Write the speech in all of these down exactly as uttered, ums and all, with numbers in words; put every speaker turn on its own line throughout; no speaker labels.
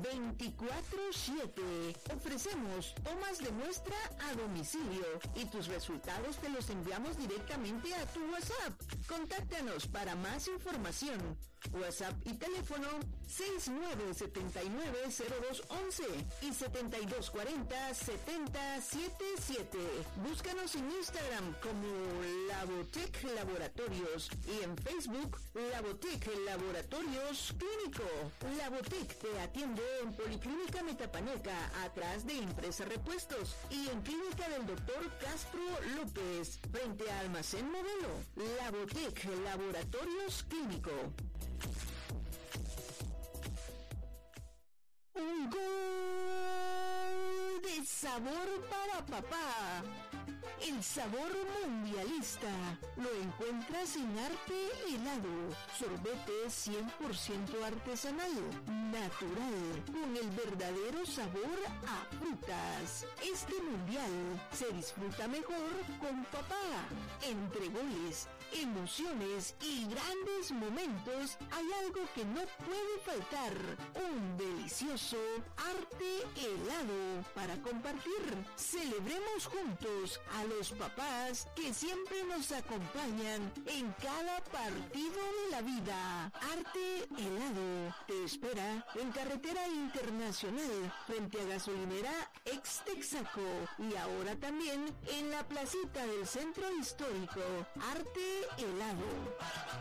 veinticuatro siete. Ofrecemos tomas de muestra a domicilio y tus resultados te los enviamos directamente a tu WhatsApp. Contáctanos para más información. WhatsApp y teléfono seis nueve siete nueve cero dos uno uno y setenta y dos cuarenta setenta setenta y siete. Búscanos en Instagram como Labotec Laboratorios y en Facebook Labotec Laboratorios Clínico. Labotec te atiende en Policlínica Metapaneca, atrás de Impresa Repuestos, y en Clínica del Doctor Castro López, frente a Almacén Modelo. Labotec Laboratorios Clínico. Un gol de sabor para papá. El sabor mundialista lo encuentras en Arte Helado, sorbete cien por ciento artesanal, natural, con el verdadero sabor a frutas. Este mundial se disfruta mejor con papá. Entre goles, emociones y grandes momentos hay algo que no puede faltar: un delicioso Arte Helado para compartir. Celebremos juntos a los papás que siempre nos acompañan en cada partido de la vida. Arte Helado te espera en Carretera Internacional frente a Gasolinera Ex Texaco y ahora también en la placita del Centro Histórico. Arte Helado.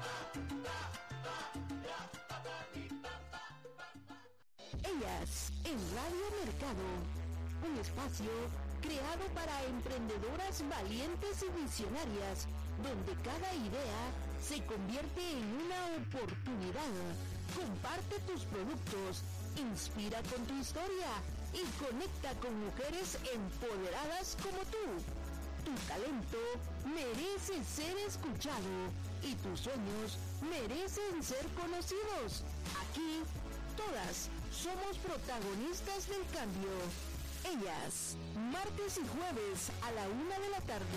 Ellas en Radio Mercado, un espacio creado para emprendedoras valientes y visionarias, donde cada idea se convierte en una oportunidad. Comparte tus productos, inspira con tu historia y conecta con mujeres empoderadas como tú. Tu talento merece ser escuchado y tus sueños merecen ser conocidos. Aquí, todas somos protagonistas del cambio. Ellas, martes y jueves a la una de la tarde.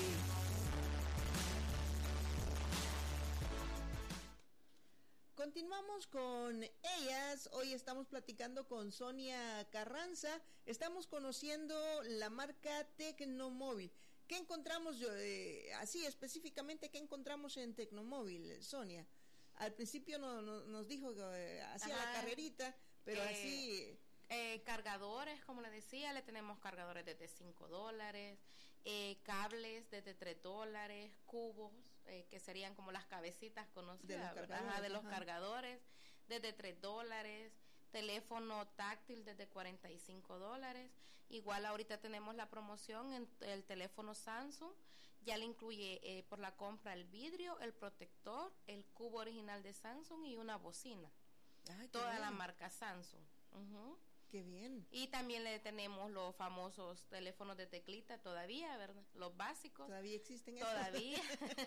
Continuamos con ellas. Hoy estamos platicando con Sonia Carranza. Estamos conociendo la marca Tecnomóvil. ¿Qué encontramos, eh, así específicamente, qué encontramos en Tecnomóvil, Sonia? Al principio no, no, nos dijo que eh, hacía Ajá. la carrerita, pero eh, así...
Eh, cargadores, como le decía, le tenemos cargadores desde cinco dólares, eh, cables desde tres dólares, cubos, eh, que serían como las cabecitas conocidas de los cargadores, ajá, de los cargadores desde tres dólares, teléfono táctil desde cuarenta y cinco dólares. Igual ahorita tenemos la promoción en el teléfono Samsung, ya le incluye eh, por la compra el vidrio, el protector, el cubo original de Samsung y una bocina. Ay, toda bien. La marca Samsung. Uh-huh.
Qué bien.
Y también le tenemos los famosos teléfonos de teclita todavía, ¿verdad? Los básicos.
¿Todavía existen?
Todavía.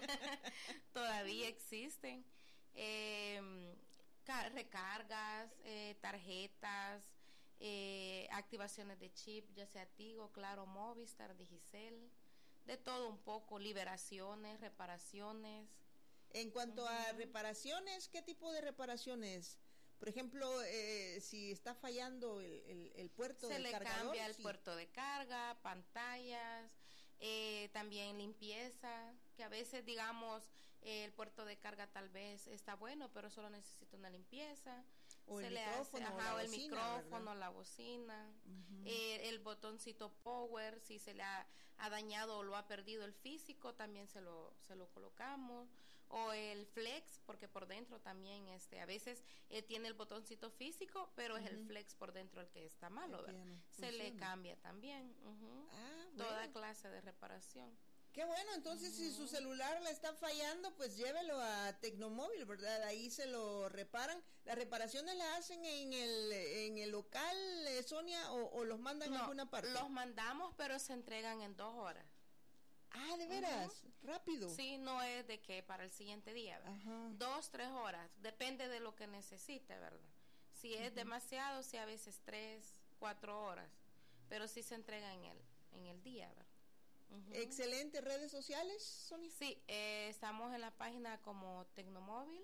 Todavía existen. Eh, recargas, eh, tarjetas, eh, activaciones de chip, ya sea Tigo, Claro, Movistar, Digicel, de todo un poco, liberaciones, reparaciones.
En cuanto uh-huh. a reparaciones, ¿qué tipo de reparaciones? Por ejemplo, eh, si está fallando el, el, el puerto
del
cargador.
Se le cambia el
sí.
puerto de carga, pantallas, eh, también limpieza, que a veces, digamos, eh, el puerto de carga tal vez está bueno, pero solo necesita una limpieza.
O
se
el
le
micrófono,
hace,
o
ajá,
la
el
bocina,
micrófono,
¿verdad?
la bocina,
uh-huh.
eh, el botoncito power, si se le ha, ha dañado o lo ha perdido el físico, también se lo se lo colocamos, o el flex, porque por dentro también este a veces eh, tiene el botoncito físico, pero uh-huh. es el flex por dentro el que está malo, ¿verdad? Se funciona. Le cambia también, uh-huh. ah, bueno. Toda clase de reparación.
Qué bueno, entonces uh-huh. si su celular le está fallando, pues llévelo a Tecnomóvil, ¿verdad? Ahí se lo reparan. ¿Las reparaciones las hacen en el en el local, eh, Sonia, o, o los mandan
no,
a alguna parte?
Los mandamos, pero se entregan en dos horas.
Ah, ¿de veras? Uh-huh. Rápido.
Sí, no es de que para el siguiente día, ¿verdad? Uh-huh. Dos, tres horas, depende de lo que necesite, ¿verdad? Si es uh-huh. demasiado, si a veces tres, cuatro horas, pero sí se entrega en el, en el día, ¿verdad?
Uh-huh. Excelente. ¿Redes sociales, Sonia?
Sí, eh, estamos en la página como Tecnomóvil,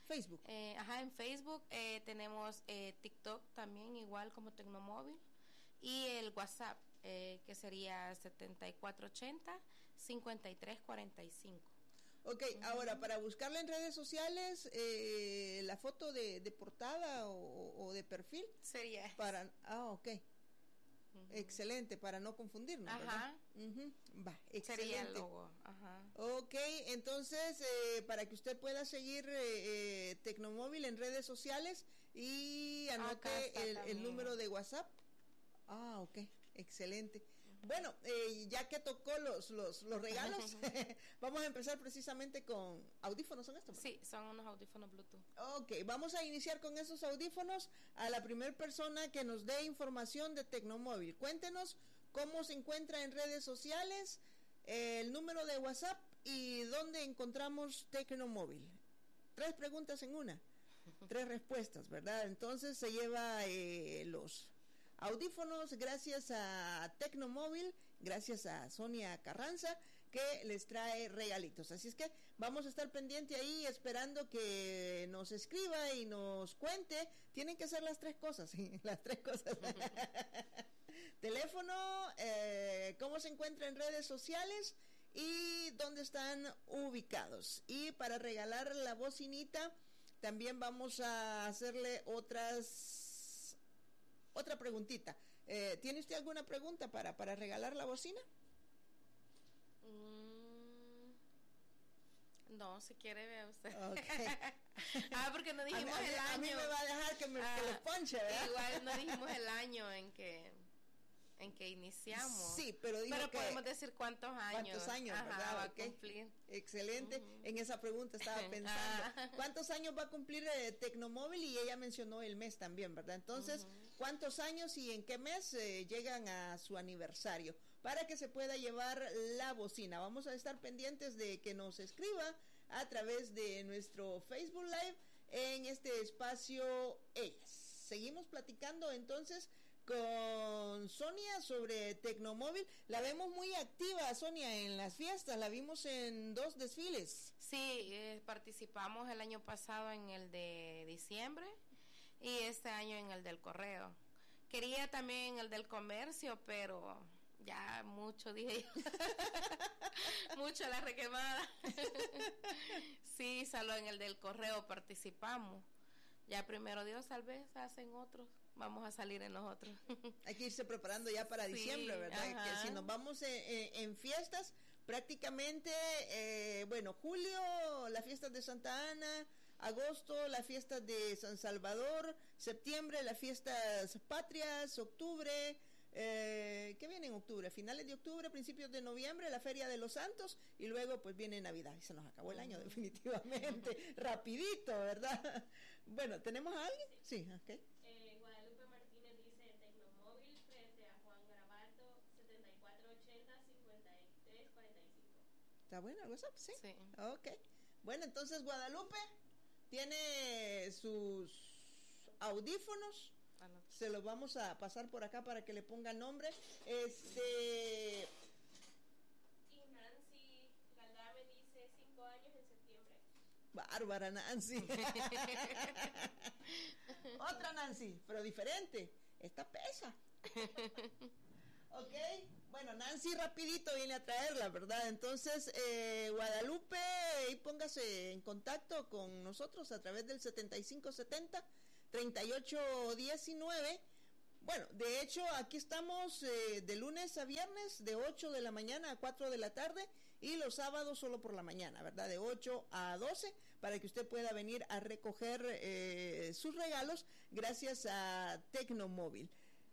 Facebook.
Eh, ajá, en Facebook eh, tenemos eh, TikTok también, igual como Tecnomóvil, y el WhatsApp, eh, que sería setenta y cuatro ochenta, cincuenta y tres cuarenta y cinco.
Ok, uh-huh. Ahora, para buscarla en redes sociales, eh, la foto de, de portada o, o de perfil.
Sería.
Para, ah, ok. Uh-huh. Excelente, para no confundirnos.
Ajá.
Uh-huh. Va, excelente.
Sería el logo. Ajá.
Ok, entonces, eh, para que usted pueda seguir eh, eh, Tecnomóvil en redes sociales y anote el, el número de WhatsApp. Ah, ok, excelente. Bueno, eh, ya que tocó los los, los regalos, vamos a empezar precisamente con audífonos, ¿son estos?
Sí, son unos audífonos Bluetooth.
Ok, vamos a iniciar con esos audífonos a la primera persona que nos dé información de Tecnomóvil. Cuéntenos cómo se encuentra en redes sociales, eh, el número de WhatsApp y dónde encontramos Tecnomóvil. Tres preguntas en una, tres respuestas, ¿verdad? Entonces se lleva eh, los audífonos gracias a Tecnomóvil, gracias a Sonia Carranza, que les trae regalitos. Así es que vamos a estar pendiente ahí esperando que nos escriba y nos cuente. Tienen que hacer las tres cosas, ¿sí? Las tres cosas. Teléfono, eh, cómo se encuentra en redes sociales y dónde están ubicados. Y para regalar la bocinita, también vamos a hacerle otras Otra preguntita. Eh, ¿Tiene usted alguna pregunta para, para regalar la bocina?
Mm, no, si quiere, vea usted.
Okay.
Ah, porque no dijimos
a mí,
el año.
A mí me va a dejar que me
ah,
que les ponche, ¿verdad?
Igual no dijimos el año en que en que iniciamos.
Sí, pero digo
pero
que
podemos decir cuántos años.
¿Cuántos años,
Ajá,
verdad?
va a
Okay.
cumplir.
Excelente. Uh-huh. En esa pregunta estaba pensando.
Ah.
¿Cuántos años va a cumplir eh, Tecnomóvil? Y ella mencionó el mes también, ¿verdad? Entonces, uh-huh. ¿cuántos años y en qué mes eh, llegan a su aniversario? Para que se pueda llevar la bocina. Vamos a estar pendientes de que nos escriba a través de nuestro Facebook Live en este espacio Ellas. Seguimos platicando entonces con Sonia sobre Tecnomóvil. La vemos muy activa, Sonia, en las fiestas. La vimos en dos desfiles.
Sí, eh, participamos el año pasado en el de diciembre y este año en el del correo. Quería también en el del comercio, pero ya mucho, dije yo. Mucho la requemada. Sí, solo en el del correo participamos. Ya primero Dios, tal vez hacen otros. Vamos a salir en los otros.
Hay que irse preparando ya para sí, diciembre, ¿verdad? Ajá. Que si nos vamos en, en, en fiestas, prácticamente, eh, bueno, julio, las fiestas de Santa Ana, agosto, las fiestas de San Salvador, septiembre, las fiestas patrias, octubre, eh, ¿qué viene en octubre? Finales de octubre, principios de noviembre, la Feria de los Santos, y luego pues viene Navidad. Y se nos acabó el año definitivamente, rapidito, ¿verdad? Bueno, ¿tenemos a alguien? Sí, ok.
Eh, Guadalupe Martínez dice Tecnomóvil frente a Juan Garabato setenta y cuatro ochenta, cincuenta y tres cuarenta y cinco.
¿Está bueno el WhatsApp? Sí.
Sí.
Ok. Bueno, entonces Guadalupe tiene sus audífonos. Ah, no. Se los vamos a pasar por acá para que le ponga nombre. Este...
Y Nancy Galdame dice cinco años en septiembre.
Bárbara Nancy. Otra Nancy, pero diferente. Esta pesa. Ok, bueno, Nancy rapidito viene a traerla, ¿verdad? Entonces, eh, Guadalupe, y póngase en contacto con nosotros a través del setenta y cinco setenta, treinta y ocho diecinueve. Bueno, de hecho, aquí estamos eh, de lunes a viernes, de ocho de la mañana a cuatro de la tarde, y los sábados solo por la mañana, ¿verdad? De ocho a doce, para que usted pueda venir a recoger eh, sus regalos gracias a Tecnomóvil.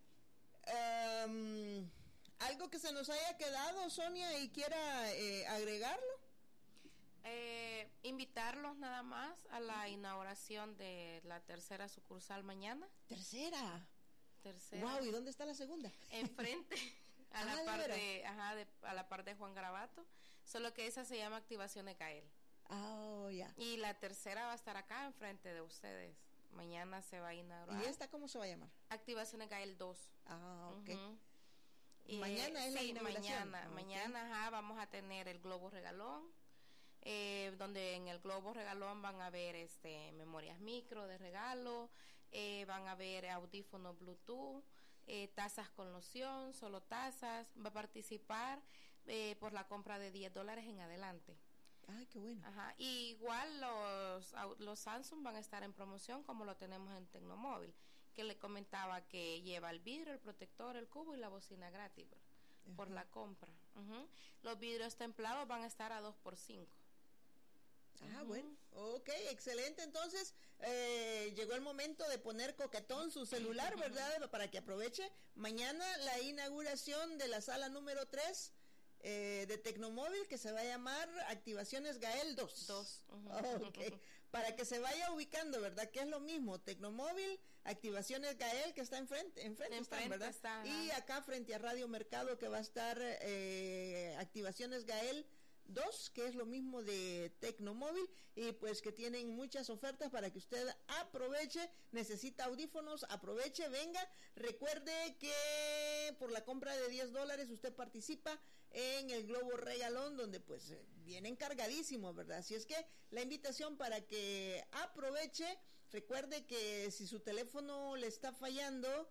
Um, ¿Algo que se nos haya quedado, Sonia, y quiera eh, agregarlo?
Eh, invitarlos nada más a la inauguración de la tercera sucursal mañana.
¿Tercera?
Tercera.
Wow, ¿y dónde está la segunda?
Enfrente, a
ah,
la par de, ajá, de, a la par de Juan Garabato, solo que esa se llama Activaciones Gael.
Oh, ya. Yeah.
Y la tercera va a estar acá enfrente de ustedes. Mañana se va a inaugurar.
¿Y esta cómo se va a llamar?
Activaciones Gael dos.
Ah, ok.
Uh-huh. Y
mañana es
sí,
la inauguración.
Mañana,
okay.
mañana ajá, vamos a tener el globo regalón. eh, donde en el globo regalón van a ver este memorias micro de regalo, eh, van a ver audífonos Bluetooth, eh, tazas con loción, solo tazas. Va a participar eh, por la compra de diez dólares en adelante.
Ay, qué bueno.
Ajá. Y igual los, los Samsung van a estar en promoción como lo tenemos en Tecnomóvil, que le comentaba que lleva el vidrio, el protector, el cubo y la bocina gratis, ¿verdad? Por la compra. Uh-huh. Los vidrios templados van a estar a dos por cinco.
Ah,
uh-huh.
Bueno, ok, excelente. Entonces, eh, llegó el momento de poner coquetón su celular, ¿verdad? Para que aproveche. Mañana la inauguración de la sala número tres eh, de Tecnomóvil, que se va a llamar Activaciones Gael dos.
Dos.
Uh-huh. Ok, para que se vaya ubicando, ¿verdad? Que es lo mismo, Tecnomóvil, Activaciones Gael, que está enfrente, enfrente,
enfrente
están, ¿verdad?
Está,
y acá frente a Radio Mercado, que va a estar eh, Activaciones Gael dos, que es lo mismo de Tecnomóvil, y pues que tienen muchas ofertas para que usted aproveche. Necesita audífonos, aproveche, venga. Recuerde que por la compra de diez dólares usted participa en el globo regalón, donde pues eh, vienen cargadísimos, ¿verdad? Así es que la invitación para que aproveche. Recuerde que si su teléfono le está fallando,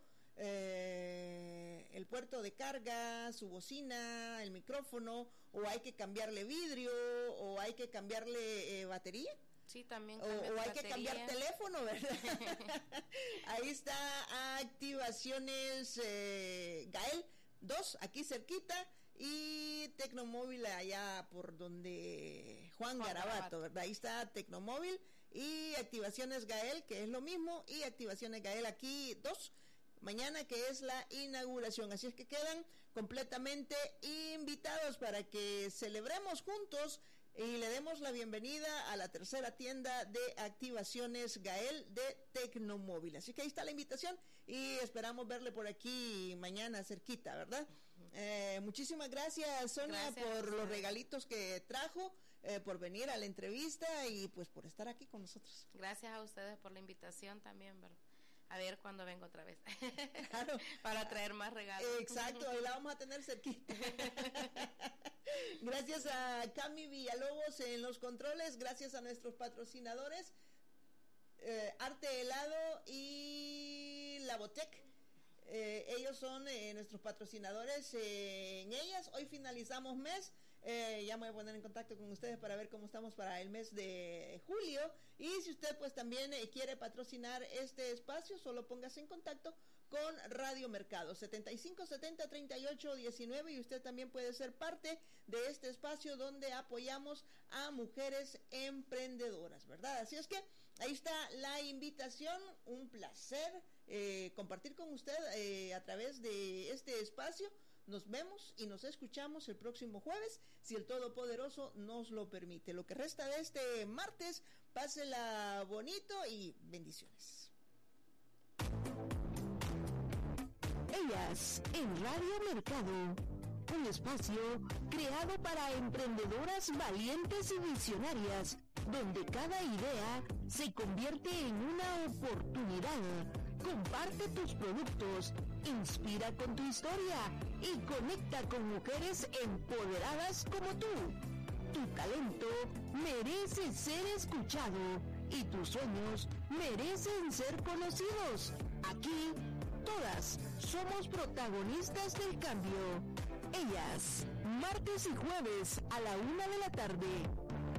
Eh, el puerto de carga, su bocina, el micrófono, o hay que cambiarle vidrio, o hay que cambiarle eh, batería.
Sí, también.
O, o hay
batería.
que cambiar teléfono, ¿verdad? Ahí está Activaciones eh, Gael dos, aquí cerquita, y Tecnomóvil allá por donde Juan, Juan Garabato, Garabato, ¿verdad? Ahí está Tecnomóvil y Activaciones Gael, que es lo mismo, y Activaciones Gael aquí dos. Mañana, que es la inauguración, así es que quedan completamente invitados para que celebremos juntos y le demos la bienvenida a la tercera tienda de Activaciones Gael de Tecnomóvil. Así que ahí está la invitación y esperamos verle por aquí mañana cerquita, ¿verdad? Uh-huh. Eh, muchísimas gracias, Sonia, gracias, por los regalitos que trajo, eh, por venir a la entrevista y pues por estar aquí con nosotros.
Gracias a ustedes por la invitación también, ¿verdad? A ver cuándo vengo otra vez.
Claro.
Para traer más regalos.
Exacto, ahí la vamos a tener cerquita. Gracias a Cami Villalobos en los controles, gracias a nuestros patrocinadores, eh, Arte Helado y La Botec. Eh, ellos son eh, nuestros patrocinadores eh, en ellas. Hoy finalizamos mes. Eh, ya me voy a poner en contacto con ustedes para ver cómo estamos para el mes de julio. Y si usted pues también eh, quiere patrocinar este espacio, solo póngase en contacto con Radio Mercado setenta y cinco setenta treinta y ocho diecinueve, y usted también puede ser parte de este espacio donde apoyamos a mujeres emprendedoras, ¿verdad? Así es que ahí está la invitación. Un placer eh, compartir con usted eh, a través de este espacio. Nos vemos y nos escuchamos el próximo jueves, si el Todopoderoso nos lo permite. Lo que resta de este martes, pásela bonito y bendiciones.
Ellas en Radio Mercado, un espacio creado para emprendedoras valientes y visionarias, donde cada idea se convierte en una oportunidad. Comparte tus productos, inspira con tu historia y conecta con mujeres empoderadas como tú. Tu talento merece ser escuchado y tus sueños merecen ser conocidos. Aquí, todas somos protagonistas del cambio. Ellas, martes y jueves a la una de la tarde.